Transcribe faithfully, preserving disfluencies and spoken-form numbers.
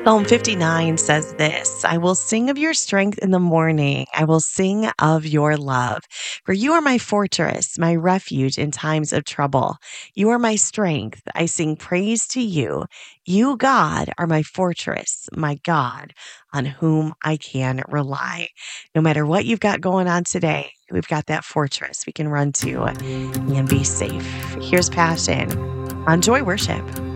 Psalm fifty-nine says this: I will sing of your strength in the morning. I will sing of your love. For you are my fortress, my refuge in times of trouble. You are my strength. I sing praise to you. You, God, are my fortress, my God, on whom I can rely. No matter what you've got going on today, we've got that fortress we can run to and be safe. Here's Passion on Joy Worship.